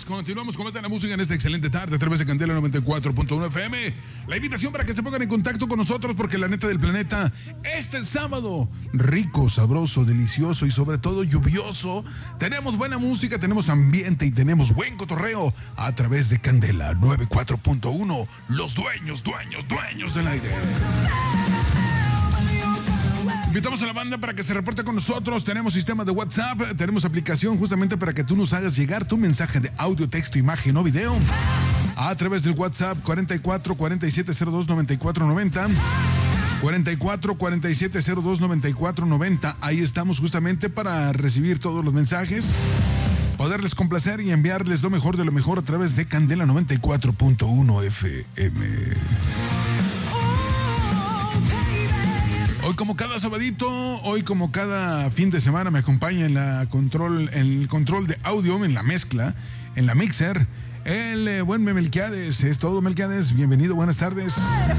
Continuamos con la música en esta excelente tarde a través de Candela 94.1 FM. La invitación para que se pongan en contacto con nosotros porque la neta del planeta, este sábado, rico, sabroso, delicioso y sobre todo lluvioso, tenemos buena música, tenemos ambiente y tenemos buen cotorreo a través de Candela 94.1, los dueños del aire. Invitamos a la banda para que se reporte con nosotros. Tenemos sistema de WhatsApp, tenemos aplicación justamente para que tú nos hagas llegar tu mensaje de audio, texto, imagen o video a través del WhatsApp 44 47 02 94 90. 44 47 02 94 90. Ahí estamos justamente para recibir todos los mensajes, poderles complacer y enviarles lo mejor de lo mejor a través de Candela 94.1 FM. Hoy como cada sabadito, hoy como cada fin de semana me acompaña en el control de audio, en la mezcla, en la mixer, el buen Melquiades. Es todo, Melquiades. Bienvenido, buenas tardes.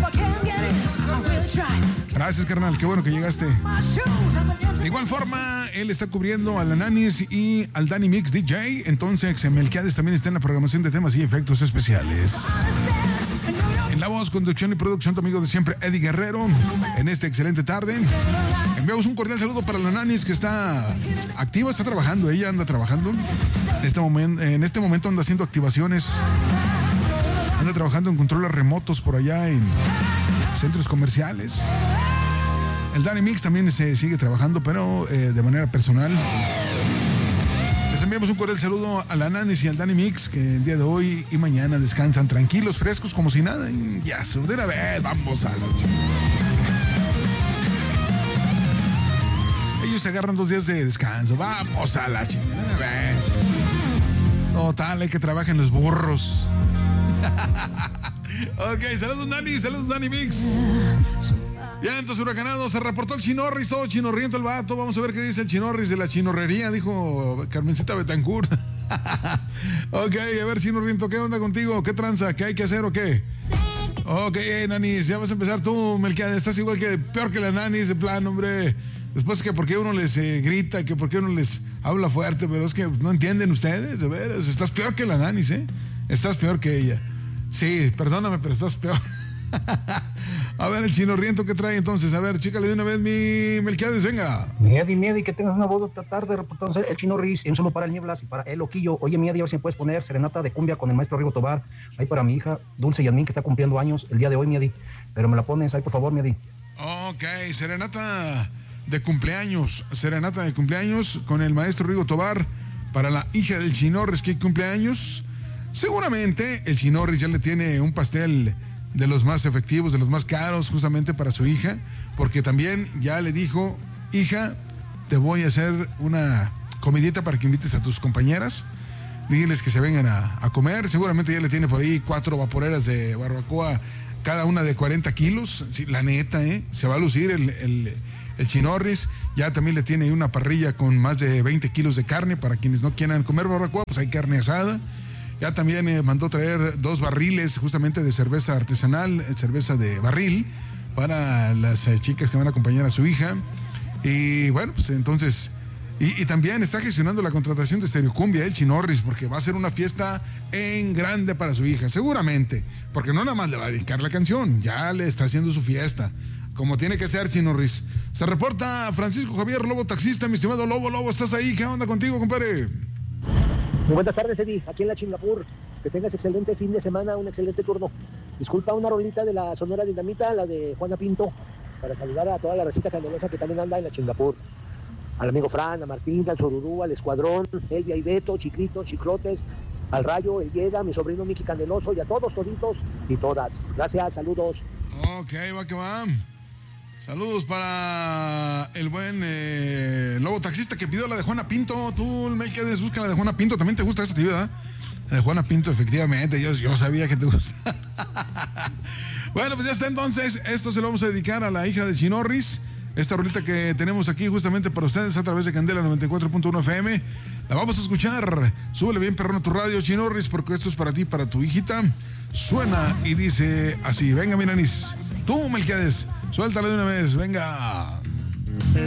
Gracias, carnal. Qué bueno que llegaste. De igual forma, él está cubriendo al Ananis y al Danny Mix DJ. Entonces, Melquiades también está en la programación de temas y efectos especiales. En la voz, conducción y producción, tu amigo de siempre, Eddie Guerrero, en esta excelente tarde. Enviamos un cordial saludo para la Nanis, que está activa, está trabajando, ella anda trabajando. En este momento anda haciendo activaciones, anda trabajando en controles remotos por allá en centros comerciales. El Danny Mix también se sigue trabajando, pero de manera personal. Les enviamos un cordial saludo a la Nanis y al Danny Mix, que el día de hoy y mañana descansan tranquilos, frescos, como si nada. Ya, de una vez, vamos a la... Ellos se agarran 2 días de descanso, vamos a la chingada, de una vez. Total, hay que trabajar en los burros. Ok, saludos Nani, saludos Danny Mix. Ya, entonces huracanado, se reportó el Chinorris, todo chinorriento el vato. Vamos a ver qué dice el Chinorris de la chinorrería, dijo Carmencita Betancourt. Ok, a ver, Chinorriento, ¿qué onda contigo? ¿Qué tranza? ¿Qué hay que hacer o qué? Ok, Nanis, ya vas a empezar tú, Melquiades. Estás igual que peor que la Nanis, de plan, hombre. Después que por qué uno les grita, que por qué uno les habla fuerte, pero es que no entienden ustedes, de veras. Estás peor que la Nanis, ¿eh? Estás peor que ella. Sí, perdóname, pero estás peor. A ver, el Chinorriento, ¿qué trae entonces? A ver, chícale de una vez, mi Melquiades, venga. Miedi, que tengas una boda esta tarde, reportándose el Chinorris, un saludo para el Nieblas y para el Loquillo. Oye, Miedi, a ver si me puedes poner serenata de cumbia con el maestro Rigo Tobar, ahí para mi hija Dulce Yasmín, que está cumpliendo años el día de hoy, Miedi. Pero me la pones ahí, por favor, Miedi. Ok, serenata de cumpleaños con el maestro Rigo Tobar para la hija del Chinorris que cumple años. Seguramente el Chinorris ya le tiene un pastel de los más efectivos, de los más caros, justamente para su hija, porque también ya le dijo: hija, te voy a hacer una comidita para que invites a tus compañeras, dígeles que se vengan a comer. Seguramente ya le tiene por ahí 4 vaporeras de barbacoa, cada una de 40 kilos, sí, la neta, se va a lucir el Chinorris. Ya también le tiene una parrilla con más de 20 kilos de carne, para quienes no quieran comer barbacoa, pues hay carne asada. Ya también mandó traer 2 barriles justamente de cerveza artesanal, cerveza de barril, para las chicas que van a acompañar a su hija. Y bueno, pues entonces... Y también está gestionando la contratación de Stereocumbia, el Chinorris, porque va a ser una fiesta en grande para su hija, seguramente. Porque no nada más le va a dedicar la canción, ya le está haciendo su fiesta, como tiene que ser, Chinorris. Se reporta Francisco Javier Lobo, taxista. Mi estimado Lobo, ¿estás ahí? ¿Qué onda contigo, compadre? Muy buenas tardes, Eddie, aquí en la Chingapur. Que tengas excelente fin de semana, un excelente turno. Disculpa, una rolita de la Sonora Dinamita, la de Juana Pinto, para saludar a toda la recita candelosa que también anda en la Chingapur. Al amigo Fran, a Martín, al Sorurú, al Escuadrón, Elvia y Beto, Chicritos, Chiclotes, al Rayo, el Yeda, mi sobrino Miki Candeloso y a todos, toditos y todas. Gracias, saludos. Ok, va que va. Saludos para el buen Lobo taxista que pidió la de Juana Pinto. Tú, Melquiades, busca la de Juana Pinto. ¿También te gusta esa actividad? La de Juana Pinto, efectivamente. Yo sabía que te gusta. Bueno, pues ya está entonces. Esto se lo vamos a dedicar a la hija de Chinorris. Esta rolita que tenemos aquí justamente para ustedes a través de Candela 94.1 FM. La vamos a escuchar. Súbele bien, perrón, a tu radio, Chinorris, porque esto es para ti, para tu hijita. Suena y dice así. Venga, mi Nanis. Tú, Melquiades, suéltale de una vez. Venga.